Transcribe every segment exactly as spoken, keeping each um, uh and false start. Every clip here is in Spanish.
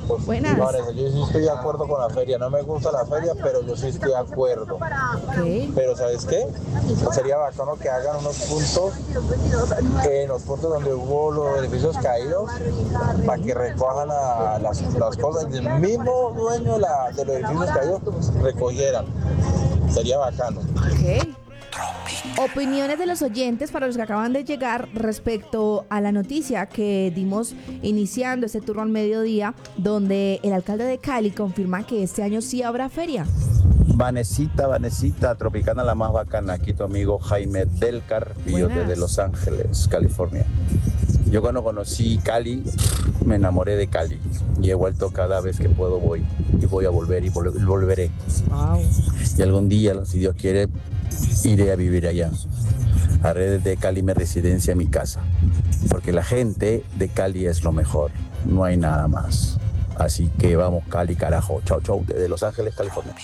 Pues, Buenas. Vanessa, yo sí estoy de acuerdo con la feria. No me gusta la feria, pero yo sí estoy de acuerdo. Ok. Pero ¿sabes qué? Sería bacano que hagan unos puntos, en los puntos donde hubo los edificios caídos, para que recojan a las, las cosas. El mismo dueño de, la, de los edificios caídos recogieran. Sería bacano. Ok. Opiniones de los oyentes para los que acaban de llegar respecto a la noticia que dimos iniciando este turno al mediodía, donde el alcalde de Cali confirma que este año sí habrá feria. Vanesita, Vanesita, Tropicana la más bacana. Aquí tu amigo Jaime Delcar, y yo desde Los Ángeles, California. Yo cuando conocí Cali, me enamoré de Cali y he vuelto cada vez que puedo voy y voy a volver y vol- volveré. Wow. Y algún día, si Dios quiere, iré a vivir allá. Haré de Cali mi residencia, mi casa, porque la gente de Cali es lo mejor, no hay nada más. Así que vamos Cali, carajo. Chau, chau, desde Los Ángeles, California.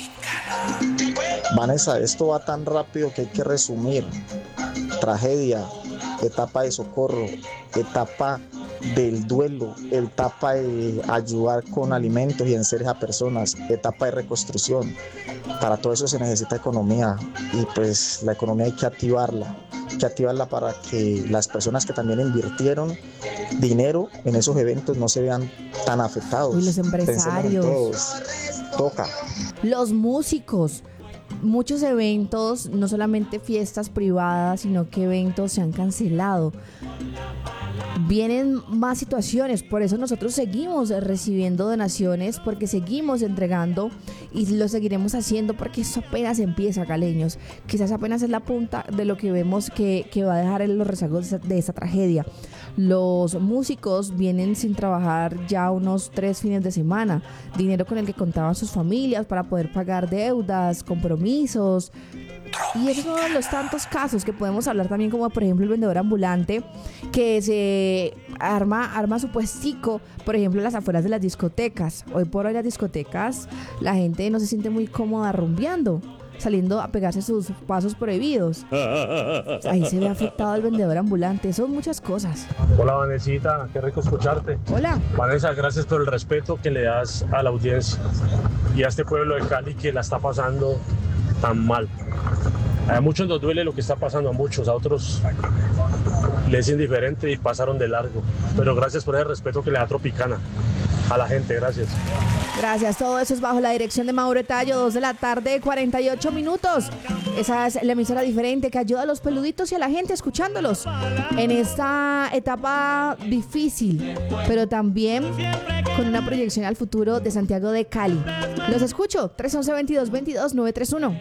Vanessa, esto va tan rápido que hay que resumir. Tragedia, etapa de socorro, etapa del duelo, etapa de ayudar con alimentos y en seres a personas, etapa de reconstrucción. Para todo eso se necesita economía y pues la economía hay que activarla, hay que activarla para que las personas que también invirtieron dinero en esos eventos no se vean tan afectados. Uy, los empresarios. Todos. Toca. Los músicos. Muchos eventos, no solamente fiestas privadas, sino que eventos se han cancelado. Vienen más situaciones, por eso nosotros seguimos recibiendo donaciones, porque seguimos entregando y lo seguiremos haciendo porque eso apenas empieza, caleños. Quizás apenas es la punta de lo que vemos que, que va a dejar en los rezagos de esta, de esta tragedia. Los músicos vienen sin trabajar ya unos tres fines de semana, dinero con el que contaban sus familias para poder pagar deudas, compromisos. Y esos son uno de los tantos casos que podemos hablar también, como por ejemplo el vendedor ambulante que se arma, arma su puestico, por ejemplo en las afueras de las discotecas. Hoy por hoy las discotecas, la gente no se siente muy cómoda rumbeando, saliendo a pegarse sus pasos prohibidos. Ahí se ve afectado el vendedor ambulante. Son muchas cosas. Hola Vanesita, qué rico escucharte. Hola. Vanessa, gracias por el respeto que le das a la audiencia y a este pueblo de Cali que la está pasando tan mal. A muchos nos duele lo que está pasando, a muchos, a otros les es indiferente y pasaron de largo. Pero gracias por el respeto que le da Tropicana a la gente, gracias. Gracias, todo eso es bajo la dirección de Mauro Tallo, dos de la tarde, cuarenta y ocho minutos. Esa es la emisora diferente que ayuda a los peluditos y a la gente escuchándolos en esta etapa difícil, pero también con una proyección al futuro de Santiago de Cali. Los escucho, tres once, veintidós veintidós, nueve tres uno.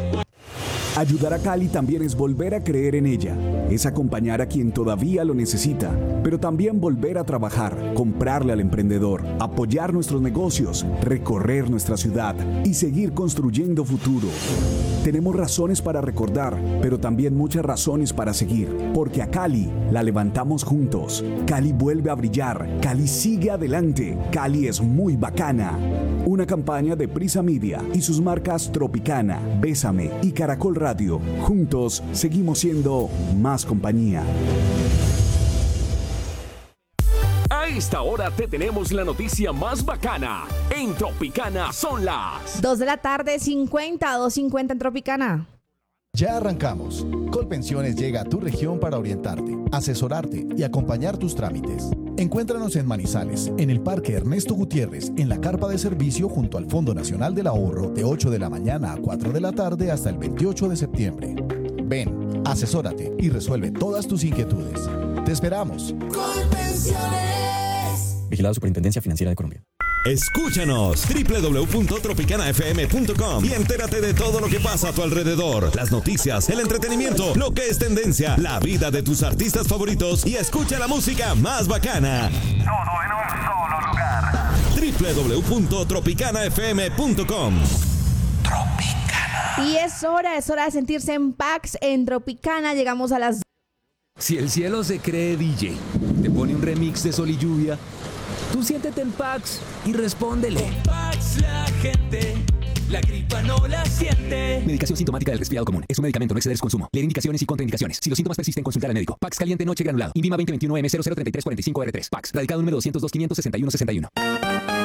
Ayudar a Cali también es volver a creer en ella, es acompañar a quien todavía lo necesita, pero también volver a trabajar, comprarle al emprendedor, apoyar nuestros negocios, recorrer nuestra ciudad y seguir construyendo futuro. Tenemos razones para recordar, pero también muchas razones para seguir, porque a Cali la levantamos juntos. Cali vuelve a brillar, Cali sigue adelante, Cali es muy bacana. Una campaña de Prisa Media y sus marcas Tropicana, Bésame y Caracol Radio. Juntos seguimos siendo más compañía. A esta hora te tenemos la noticia más bacana. En Tropicana son las dos de la tarde, cincuenta, dos cincuenta en Tropicana. Ya arrancamos. Colpensiones llega a tu región para orientarte, asesorarte y acompañar tus trámites. Encuéntranos en Manizales, en el Parque Ernesto Gutiérrez, en la carpa de servicio junto al Fondo Nacional del Ahorro, de ocho de la mañana a cuatro de la tarde hasta el veintiocho de septiembre. Ven, asesórate y resuelve todas tus inquietudes. ¡Te esperamos! Colpensiones. Vigilado Superintendencia Financiera de Colombia. Escúchanos doble u doble u doble u punto tropicana f m punto com y entérate de todo lo que pasa a tu alrededor. Las noticias, el entretenimiento, lo que es tendencia, la vida de tus artistas favoritos y escucha la música más bacana. Todo en un solo lugar. doble u doble u doble u punto tropicana f m punto com. Y es hora, es hora de sentirse en Pax en Tropicana. Llegamos a las... Si el cielo se cree D J, te pone un remix de Sol y Lluvia, tú siéntete en Pax y respóndele. Con Pax la gente, la gripa no la siente. Medicación sintomática del resfriado común. Es un medicamento, no exceder su consumo. Leer indicaciones y contraindicaciones. Si los síntomas persisten, consultar al médico. Pax caliente noche granulado. INVIMA veinte veintiuno M cero cero tres tres cuatro cinco R tres. Pax. Radicado número doscientos dos, quinientos sesenta y uno sesenta y uno.